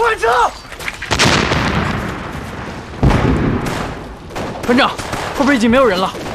换车！ 团长，后边已经没有人了。